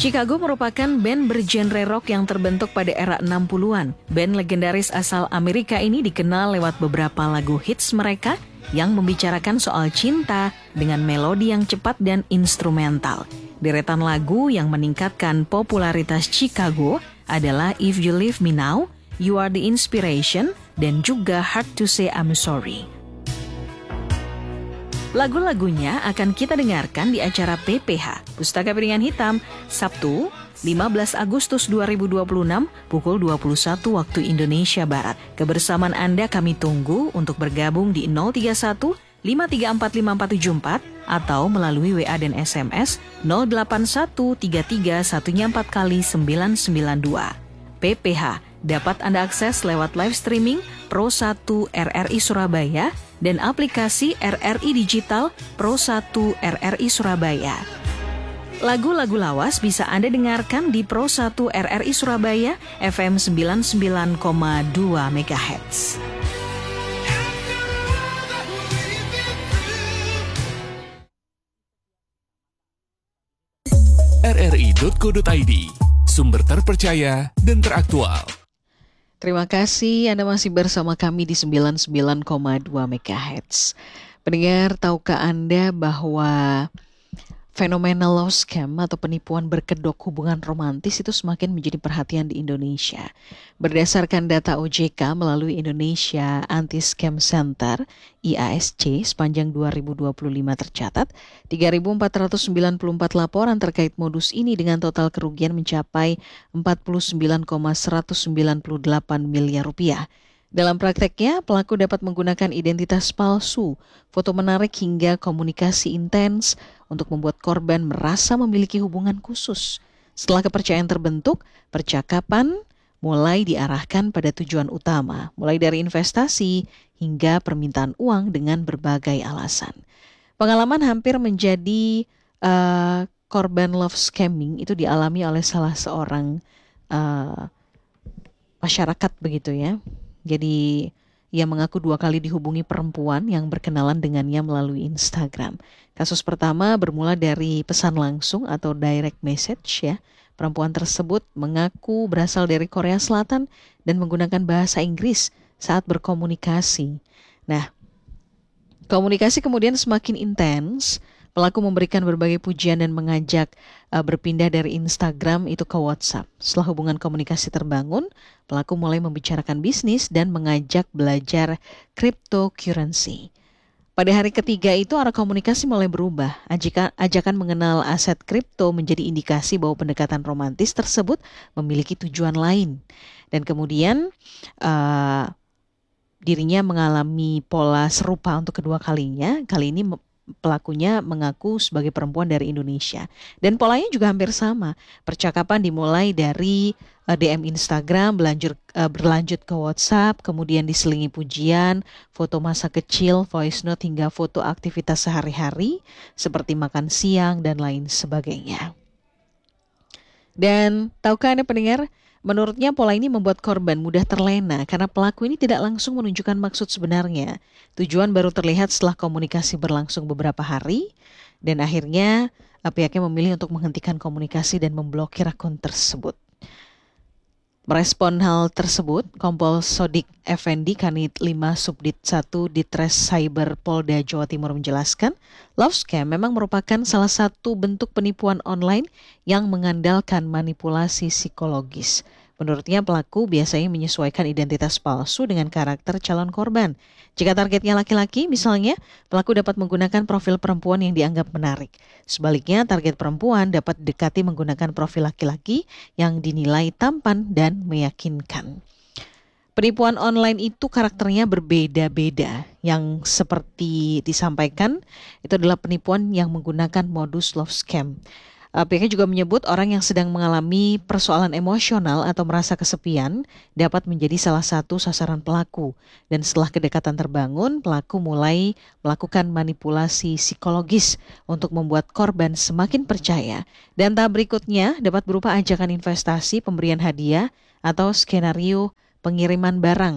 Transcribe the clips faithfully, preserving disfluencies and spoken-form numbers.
Chicago merupakan band bergenre rock yang terbentuk pada era enam puluhan. Band legendaris asal Amerika ini dikenal lewat beberapa lagu hits mereka yang membicarakan soal cinta dengan melodi yang cepat dan instrumental. Deretan lagu yang meningkatkan popularitas Chicago adalah If You Leave Me Now, You Are the Inspiration, dan juga Hard to Say I'm Sorry. Lagu-lagunya akan kita dengarkan di acara P P H, Pustaka Piringan Hitam, Sabtu, lima belas Agustus dua ribu dua puluh enam, pukul dua puluh satu waktu Indonesia Barat. Kebersamaan Anda kami tunggu untuk bergabung di nol tiga satu lima tiga empat lima empat tujuh empat atau melalui W A dan S M S nol delapan satu tiga tiga satunya empat kali sembilan sembilan dua. P P H dapat Anda akses lewat live streaming Pro satu R R I Surabaya dan aplikasi R R I Digital Pro satu R R I Surabaya. Lagu-lagu lawas bisa Anda dengarkan di Pro satu R R I Surabaya F M sembilan puluh sembilan koma dua megahertz. R R I titik co titik I D, sumber terpercaya dan teraktual. Terima kasih Anda masih bersama kami di sembilan puluh sembilan koma dua megahertz. Pendengar, tahukah Anda bahwa fenomena love scam atau penipuan berkedok hubungan romantis itu semakin menjadi perhatian di Indonesia. Berdasarkan data O J K melalui Indonesia Anti-Scam Center I A S C sepanjang dua ribu dua puluh lima tercatat tiga ribu empat ratus sembilan puluh empat laporan terkait modus ini dengan total kerugian mencapai empat puluh sembilan koma seratus sembilan puluh delapan miliar rupiah. Dalam prakteknya, pelaku dapat menggunakan identitas palsu, foto menarik hingga komunikasi intens untuk membuat korban merasa memiliki hubungan khusus. Setelah kepercayaan terbentuk, percakapan mulai diarahkan pada tujuan utama, mulai dari investasi hingga permintaan uang dengan berbagai alasan. Pengalaman hampir menjadi uh, korban love scamming itu dialami oleh salah seorang uh, masyarakat begitu ya. Jadi ia mengaku dua kali dihubungi perempuan yang berkenalan dengannya melalui Instagram. Kasus pertama bermula dari pesan langsung atau direct message ya. Perempuan tersebut mengaku berasal dari Korea Selatan dan menggunakan bahasa Inggris saat berkomunikasi. Nah, komunikasi kemudian semakin intens. Pelaku memberikan berbagai pujian dan mengajak uh, berpindah dari Instagram itu ke WhatsApp. Setelah hubungan komunikasi terbangun, pelaku mulai membicarakan bisnis dan mengajak belajar cryptocurrency. Pada hari ketiga itu arah komunikasi mulai berubah. Ajakan, ajakan mengenal aset kripto menjadi indikasi bahwa pendekatan romantis tersebut memiliki tujuan lain. Dan kemudian uh, dirinya mengalami pola serupa untuk kedua kalinya. Kali ini pelakunya mengaku sebagai perempuan dari Indonesia. Dan polanya juga hampir sama. Percakapan dimulai dari uh, D M Instagram, berlanjut, uh, berlanjut ke WhatsApp, kemudian diselingi pujian, foto masa kecil, voice note, hingga foto aktivitas sehari-hari seperti makan siang dan lain sebagainya. Dan tahukah Anda pendengar, menurutnya pola ini membuat korban mudah terlena karena pelaku ini tidak langsung menunjukkan maksud sebenarnya. Tujuan baru terlihat setelah komunikasi berlangsung beberapa hari dan akhirnya pihaknya memilih untuk menghentikan komunikasi dan memblokir akun tersebut. Merespon hal tersebut, Kompol Sodik Effendi Kanit lima Subdit satu Ditres Cyber Polda Jawa Timur menjelaskan, love scam memang merupakan salah satu bentuk penipuan online yang mengandalkan manipulasi psikologis. Menurutnya pelaku biasanya menyesuaikan identitas palsu dengan karakter calon korban. Jika targetnya laki-laki, misalnya, pelaku dapat menggunakan profil perempuan yang dianggap menarik. Sebaliknya, target perempuan dapat didekati menggunakan profil laki-laki yang dinilai tampan dan meyakinkan. Penipuan online itu karakternya berbeda-beda. Yang seperti disampaikan, itu adalah penipuan yang menggunakan modus love scam. Uh, pihaknya juga menyebut orang yang sedang mengalami persoalan emosional atau merasa kesepian dapat menjadi salah satu sasaran pelaku. Dan setelah kedekatan terbangun, pelaku mulai melakukan manipulasi psikologis untuk membuat korban semakin percaya. Dan tahap berikutnya dapat berupa ajakan investasi, pemberian hadiah, atau skenario pengiriman barang.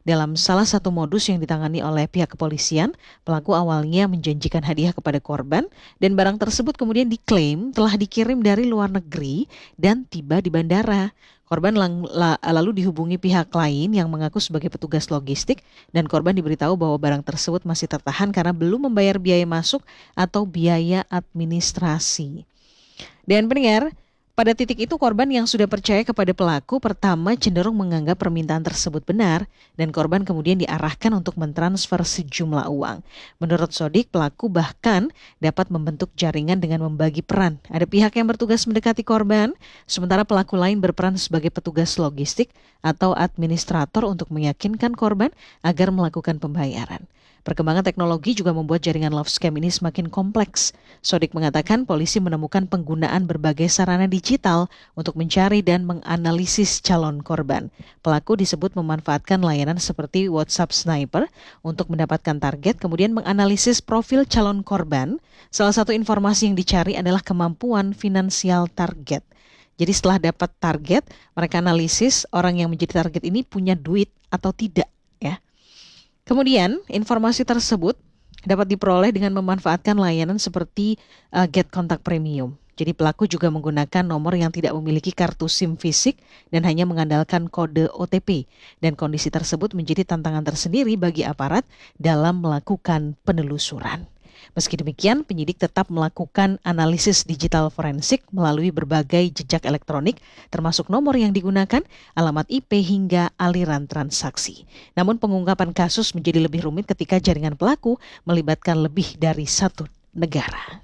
Dalam salah satu modus yang ditangani oleh pihak kepolisian, pelaku awalnya menjanjikan hadiah kepada korban dan barang tersebut kemudian diklaim telah dikirim dari luar negeri dan tiba di bandara. Korban lang- la- lalu dihubungi pihak lain yang mengaku sebagai petugas logistik dan korban diberitahu bahwa barang tersebut masih tertahan karena belum membayar biaya masuk atau biaya administrasi. Dan pendengar, pada titik itu korban yang sudah percaya kepada pelaku pertama cenderung menganggap permintaan tersebut benar dan korban kemudian diarahkan untuk mentransfer sejumlah uang. Menurut Sodik, pelaku bahkan dapat membentuk jaringan dengan membagi peran. Ada pihak yang bertugas mendekati korban, sementara pelaku lain berperan sebagai petugas logistik atau administrator untuk meyakinkan korban agar melakukan pembayaran. Perkembangan teknologi juga membuat jaringan love scam ini semakin kompleks. Sodik mengatakan polisi menemukan penggunaan berbagai sarana digital untuk mencari dan menganalisis calon korban. Pelaku disebut memanfaatkan layanan seperti WhatsApp Sniper untuk mendapatkan target, kemudian menganalisis profil calon korban. Salah satu informasi yang dicari adalah kemampuan finansial target. Jadi setelah dapat target, mereka analisis orang yang menjadi target ini punya duit atau tidak, ya. Kemudian, informasi tersebut dapat diperoleh dengan memanfaatkan layanan seperti uh, Get Contact Premium. Jadi pelaku juga menggunakan nomor yang tidak memiliki kartu SIM fisik dan hanya mengandalkan kode O T P. Dan kondisi tersebut menjadi tantangan tersendiri bagi aparat dalam melakukan penelusuran. Meski demikian, penyidik tetap melakukan analisis digital forensik melalui berbagai jejak elektronik, termasuk nomor yang digunakan, alamat I P hingga aliran transaksi. Namun pengungkapan kasus menjadi lebih rumit ketika jaringan pelaku melibatkan lebih dari satu negara.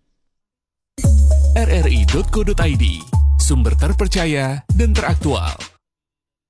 R R I dot co dot I D, sumber terpercaya dan teraktual.